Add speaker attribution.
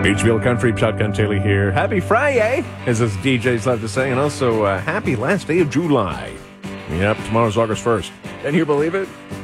Speaker 1: Beachville Country, Shotgun Taylor here. Happy Friday, as us DJs love to say, and also happy last day of July. Yep, tomorrow's August 1st. Can you believe it?